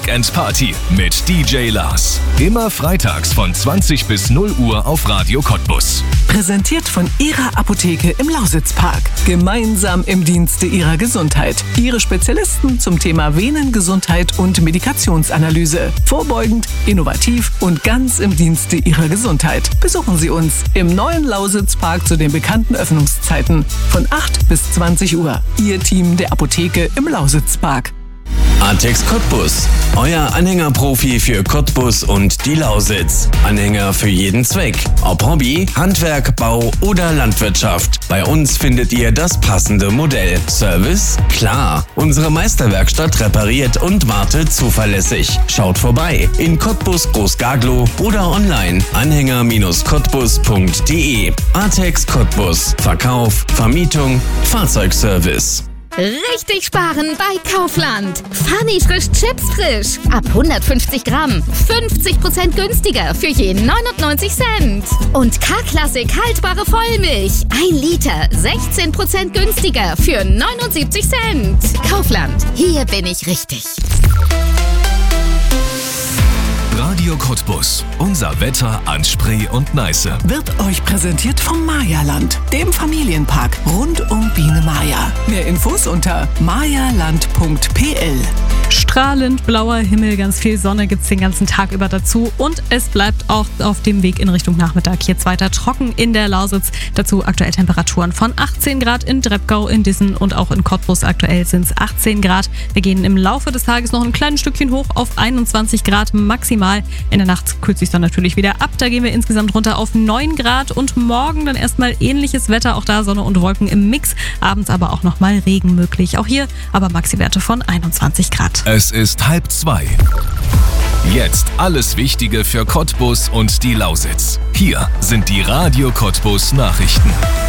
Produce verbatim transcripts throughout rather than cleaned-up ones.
Weekend Party mit D J Lars. Immer freitags von zwanzig bis null Uhr auf Radio Cottbus. Präsentiert von Ihrer Apotheke im Lausitzpark. Gemeinsam im Dienste Ihrer Gesundheit. Ihre Spezialisten zum Thema Venengesundheit und Medikationsanalyse. Vorbeugend, innovativ und ganz im Dienste Ihrer Gesundheit. Besuchen Sie uns im neuen Lausitzpark zu den bekannten Öffnungszeiten von acht bis zwanzig Uhr. Ihr Team der Apotheke im Lausitzpark. Artex Cottbus, euer Anhängerprofi für Cottbus und die Lausitz. Anhänger für jeden Zweck. Ob Hobby, Handwerk, Bau oder Landwirtschaft. Bei uns findet ihr das passende Modell. Service? Klar. Unsere Meisterwerkstatt repariert und wartet zuverlässig. Schaut vorbei in Cottbus Großgaglow oder online anhänger Cottbus punkt de. Artex Cottbus. Verkauf, Vermietung, Fahrzeugservice. Richtig sparen bei Kaufland. Funny frisch Chips frisch. Ab hundertfünfzig Gramm. fünfzig Prozent günstiger für je neunundneunzig Cent. Und K-Klassik haltbare Vollmilch. ein Liter. sechzehn Prozent günstiger für neunundsiebzig Cent. Kaufland. Hier bin ich richtig. Radio Cottbus. Unser Wetter an Spree und Neiße. Wird euch präsentiert vom Mayaland, dem Familienpark rund um Biene Maya. Mehr Infos unter mayaland punkt p l. Strahlend blauer Himmel, ganz viel Sonne gibt's den ganzen Tag über dazu und es bleibt auch auf dem Weg in Richtung Nachmittag jetzt weiter trocken in der Lausitz. Dazu aktuell Temperaturen von achtzehn Grad in Dreppgau, in Dissen und auch in Cottbus. Aktuell sind es achtzehn Grad. Wir gehen im Laufe des Tages noch ein kleines Stückchen hoch auf einundzwanzig Grad maximal. In der Nacht kühlt sich dann natürlich wieder ab. Da gehen wir insgesamt runter auf neun Grad und morgen dann erstmal ähnliches Wetter. Auch da Sonne und Wolken im Mix. Abends aber auch nochmal Regen möglich. Auch hier aber Maxi-Werte von einundzwanzig Grad. Es ist halb zwei. Jetzt alles Wichtige für Cottbus und die Lausitz. Hier sind die Radio Cottbus Nachrichten.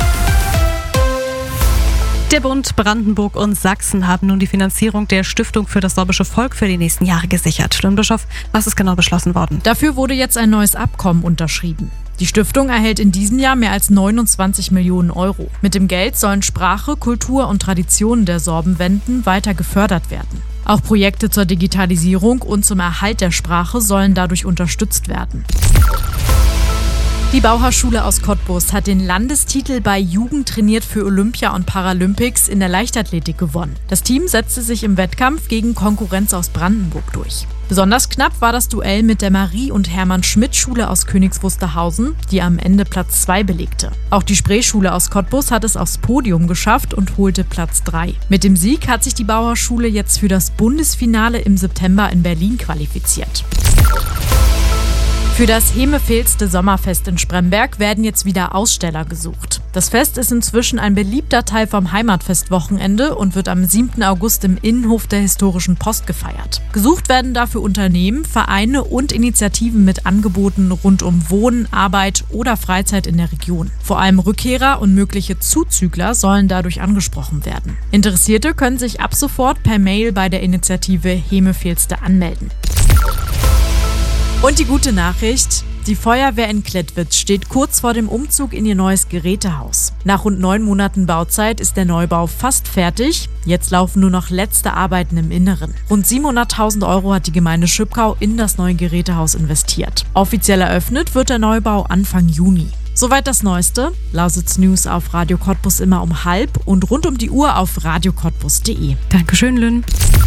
Der Bund, Brandenburg und Sachsen haben nun die Finanzierung der Stiftung für das sorbische Volk für die nächsten Jahre gesichert. Stimmbischof, was ist genau beschlossen worden? Dafür wurde jetzt ein neues Abkommen unterschrieben. Die Stiftung erhält in diesem Jahr mehr als neunundzwanzig Millionen Euro. Mit dem Geld sollen Sprache, Kultur und Traditionen der Sorbenwenden weiter gefördert werden. Auch Projekte zur Digitalisierung und zum Erhalt der Sprache sollen dadurch unterstützt werden. Die Bauhausschule aus Cottbus hat den Landestitel bei Jugend trainiert für Olympia und Paralympics in der Leichtathletik gewonnen. Das Team setzte sich im Wettkampf gegen Konkurrenz aus Brandenburg durch. Besonders knapp war das Duell mit der Marie- und Hermann-Schmidt-Schule aus Königs Wusterhausen, die am Ende Platz zwei belegte. Auch die Spreeschule aus Cottbus hat es aufs Podium geschafft und holte Platz drei. Mit dem Sieg hat sich die Bauhausschule jetzt für das Bundesfinale im September in Berlin qualifiziert. Für das Hemefehlste Sommerfest in Spremberg werden jetzt wieder Aussteller gesucht. Das Fest ist inzwischen ein beliebter Teil vom Heimatfestwochenende und wird am siebten August im Innenhof der Historischen Post gefeiert. Gesucht werden dafür Unternehmen, Vereine und Initiativen mit Angeboten rund um Wohnen, Arbeit oder Freizeit in der Region. Vor allem Rückkehrer und mögliche Zuzügler sollen dadurch angesprochen werden. Interessierte können sich ab sofort per Mail bei der Initiative Hemefehlste anmelden. Und die gute Nachricht: Die Feuerwehr in Klettwitz steht kurz vor dem Umzug in ihr neues Gerätehaus. Nach rund neun Monaten Bauzeit ist der Neubau fast fertig. Jetzt laufen nur noch letzte Arbeiten im Inneren. Rund siebenhunderttausend Euro hat die Gemeinde Schüppkau in das neue Gerätehaus investiert. Offiziell eröffnet wird der Neubau Anfang Juni. Soweit das Neueste. Lausitz News auf Radio Cottbus immer um halb und rund um die Uhr auf radio cottbus punkt de. Dankeschön, Lynn.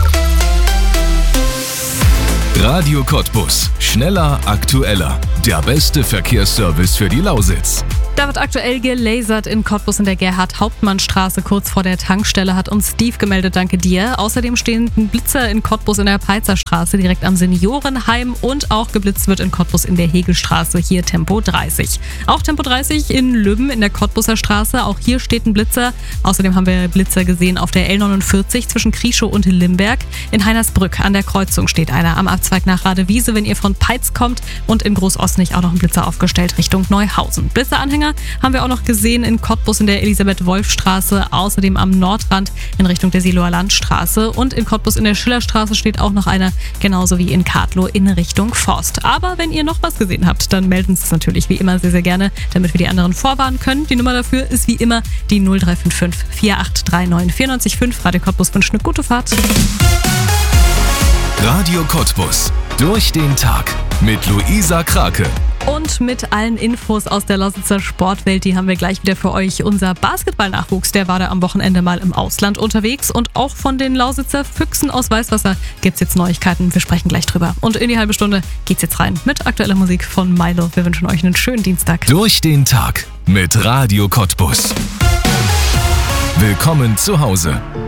Radio Cottbus. Schneller, aktueller. Der beste Verkehrsservice für die Lausitz. Da wird aktuell gelasert in Cottbus in der Gerhard-Hauptmann-Straße kurz vor der Tankstelle, hat uns Steve gemeldet, danke dir. Außerdem stehen Blitzer in Cottbus in der Peizerstraße direkt am Seniorenheim und auch geblitzt wird in Cottbus in der Hegelstraße, hier Tempo dreißig. Auch Tempo dreißig in Lübben in der Cottbuser Straße, auch hier steht ein Blitzer. Außerdem haben wir Blitzer gesehen auf der L neunundvierzig zwischen Krieschow und Limberg. In Heinersbrück an der Kreuzung steht einer am Abzweig nach Radewiese, wenn ihr von Peitz kommt, und in Großosnich auch noch ein Blitzer aufgestellt Richtung Neuhausen. Blitzeranhänger haben wir auch noch gesehen in Cottbus in der Elisabeth-Wolf-Straße, außerdem am Nordrand in Richtung der Siloer Landstraße, und in Cottbus in der Schillerstraße steht auch noch einer, genauso wie in Kadlow in Richtung Forst. Aber wenn ihr noch was gesehen habt, dann melden Sie es natürlich wie immer sehr, sehr gerne, damit wir die anderen vorwarnen können. Die Nummer dafür ist wie immer die null drei fünf fünf vier acht drei neun vier neun fünf. Radio Cottbus wünscht eine gute Fahrt. Radio Cottbus. Durch den Tag. Mit Luisa Krake. Und mit allen Infos aus der Lausitzer Sportwelt, die haben wir gleich wieder für euch. Unser Basketballnachwuchs, der war da am Wochenende mal im Ausland unterwegs. Und auch von den Lausitzer Füchsen aus Weißwasser gibt's jetzt Neuigkeiten. Wir sprechen gleich drüber. Und in die halbe Stunde geht's jetzt rein mit aktueller Musik von Milo. Wir wünschen euch einen schönen Dienstag. Durch den Tag mit Radio Cottbus. Willkommen zu Hause.